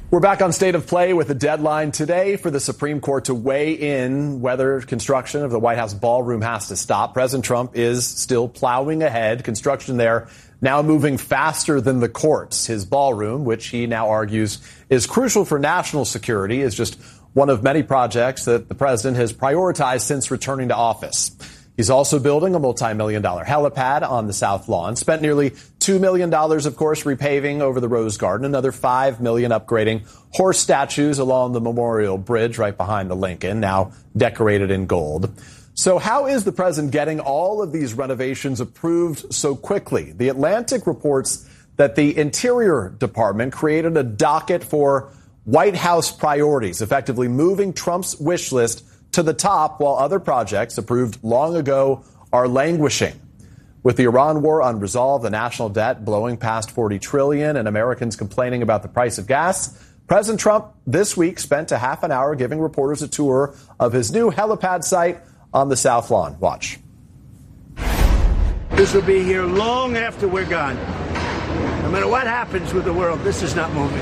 We're back on State of Play with a deadline today for the Supreme Court to weigh in whether construction of the White House ballroom has to stop. President Trump is still plowing ahead. Construction there now moving faster than the courts. His ballroom, which he now argues is crucial for national security, is just one of many projects that the president has prioritized since returning to office. He's also building a multi-million-dollar helipad on the South Lawn. Spent nearly $2 million, of course, repaving over the Rose Garden. Another $5 million upgrading horse statues along the Memorial Bridge right behind the Lincoln, now decorated in gold. So how is the president getting all of these renovations approved so quickly? The Atlantic reports that the Interior Department created a docket for White House priorities, effectively moving Trump's wish list to the top, while other projects approved long ago are languishing. With the Iran war unresolved, the national debt blowing past $40 trillion, and Americans complaining about the price of gas, President Trump this week spent a half an hour giving reporters a tour of his new helipad site on the South Lawn. Watch. This will be here long after we're gone. No matter what happens with the world, this is not moving.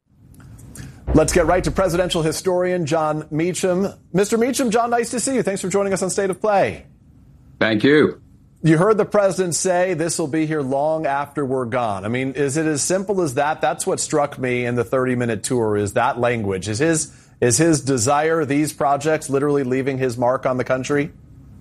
Let's get right to presidential historian Jon Meacham. Mr. Meacham, John, nice to see you. Thanks for joining us on State of Play. Thank you. You heard the president say this will be here long after we're gone. I mean, is it as simple as that? That's what struck me in the 30-minute tour, is that language. Is his desire, these projects, literally leaving his mark on the country?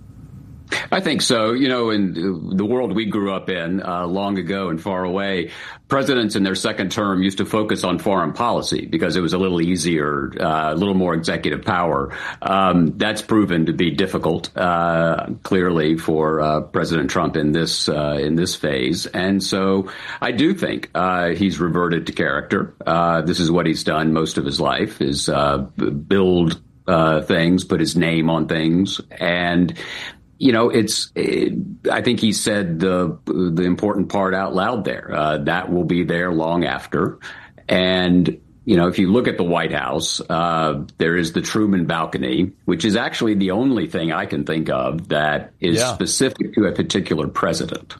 I think so. You know, in the world we grew up in long ago and far away, presidents in their second term used to focus on foreign policy because it was a little easier, a little more executive power. That's proven to be difficult, clearly, for President Trump in this phase. And so I do think he's reverted to character. This is what he's done most of his life, is build things, put his name on things. And you know, I think he said the important part out loud there. That will be there long after. And, you know, if you look at the White House, there is the Truman balcony, which is actually the only thing I can think of that is specific to a particular president.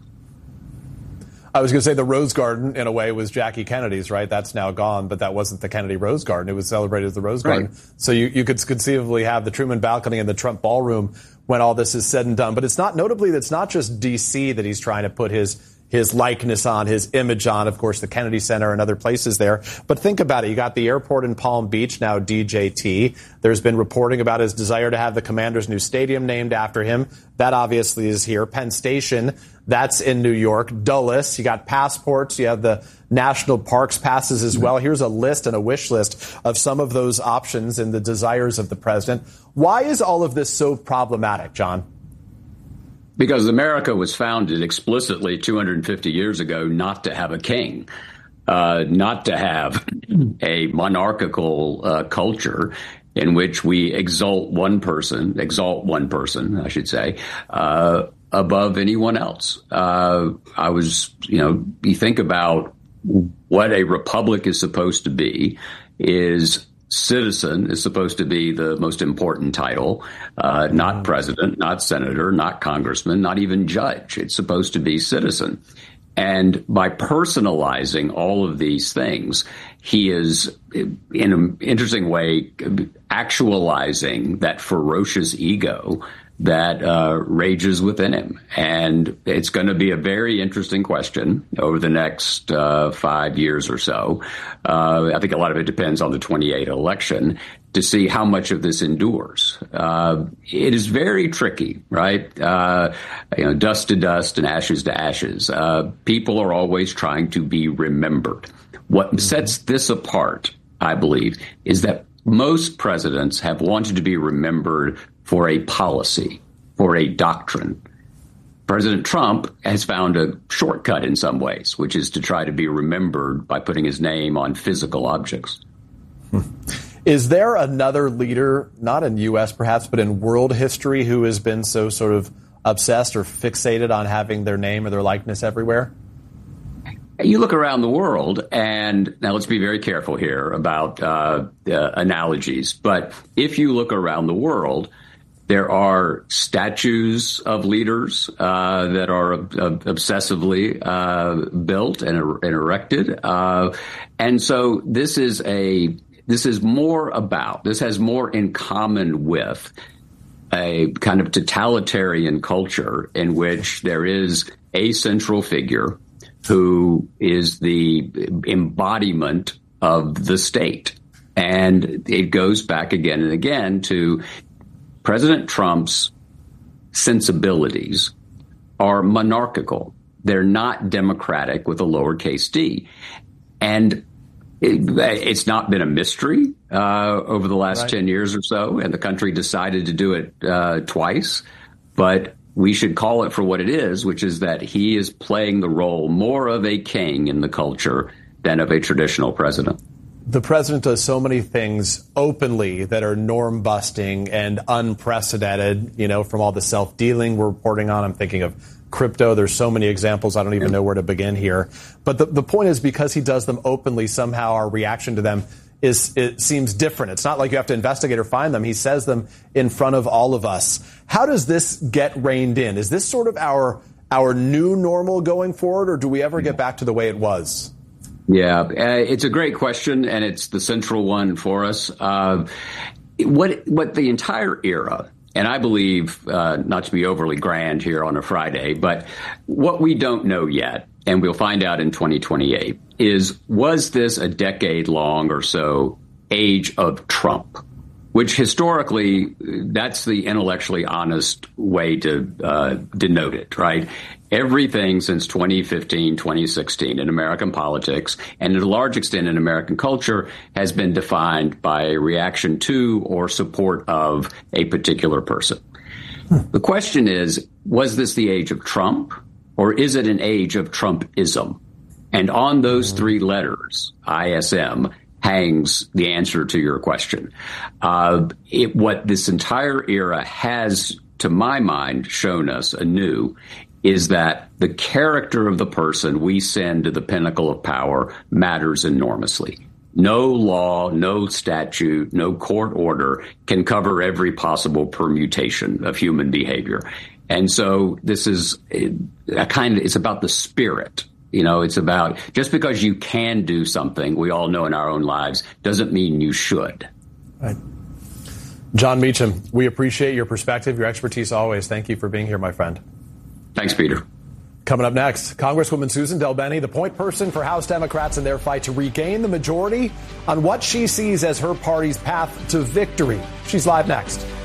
I was going to say the Rose Garden, in a way, was Jackie Kennedy's, right? That's now gone, but that wasn't the Kennedy Rose Garden. It was celebrated as the Rose Garden. So you could conceivably have the Truman balcony and the Trump ballroom when all this is said and done. But it's not just D.C. that he's trying to put his likeness on, his image on, of course, the Kennedy Center and other places there. But think about it. You got the airport in Palm Beach, now DJT. There's been reporting about his desire to have the Commander's new stadium named after him. That obviously is here. Penn Station, that's in New York. Dulles, you got passports. You have the national parks passes as well. Here's a list and a wish list of some of those options and the desires of the president. Why is all of this so problematic, John? Because America was founded explicitly 250 years ago not to have a king, not to have a monarchical culture in which we exalt one person, I should say, above anyone else. You think about what a republic is supposed to be, is citizen is supposed to be the most important title, not president, not senator, not congressman, not even judge. It's supposed to be citizen. And by personalizing all of these things, he is, in an interesting way, actualizing that ferocious ego that rages within him. And it's going to be a very interesting question over the next 5 years or so. I think a lot of it depends on the 2028 election to see how much of this endures. It is very tricky, right? Dust to dust and ashes to ashes. People are always trying to be remembered. What sets this apart, I believe, is that most presidents have wanted to be remembered for a policy, for a doctrine. President Trump has found a shortcut in some ways, which is to try to be remembered by putting his name on physical objects. Is there another leader, not in U.S. perhaps, but in world history, who has been so sort of obsessed or fixated on having their name or their likeness everywhere? You look around the world, and now let's be very careful here about analogies, but if you look around the world, There are statues of leaders that are obsessively built and erected, and so this has more in common with a kind of totalitarian culture in which there is a central figure who is the embodiment of the state. And it goes back again and again to President Trump's sensibilities are monarchical. They're not democratic with a lowercase d. And it's not been a mystery over the last 10 years or so, and the country decided to do it twice. But we should call it for what it is, which is that he is playing the role more of a king in the culture than of a traditional president. The president does so many things openly that are norm-busting and unprecedented, from all the self-dealing we're reporting on. I'm thinking of crypto. There's so many examples. I don't even know where to begin here. But the point is, because he does them openly, somehow our reaction to them it seems different. It's not like you have to investigate or find them. He says them in front of all of us. How does this get reined in? Is this sort of our new normal going forward, or do we ever get back to the way it was? Yeah, it's a great question, and it's the central one for us. What the entire era, and I believe, not to be overly grand here on a Friday, but what we don't know yet, and we'll find out in 2028, was this a decade-long or so age of Trump? Which historically, that's the intellectually honest way to denote it, right? Everything since 2015, 2016 in American politics, and to a large extent in American culture, has been defined by a reaction to or support of a particular person. The question is, was this the age of Trump, or is it an age of Trumpism? And on those three letters, ISM, hangs the answer to your question. What this entire era has, to my mind, shown us anew is that the character of the person we send to the pinnacle of power matters enormously. No law, no statute, no court order can cover every possible permutation of human behavior. And so this is it's about the spirit. It's about, just because you can do something, we all know in our own lives, doesn't mean you should. Right. Jon Meacham, we appreciate your perspective, your expertise always. Thank you for being here, my friend. Thanks, Peter. Coming up next, Congresswoman Susan DelBene, the point person for House Democrats in their fight to regain the majority, on what she sees as her party's path to victory. She's live next.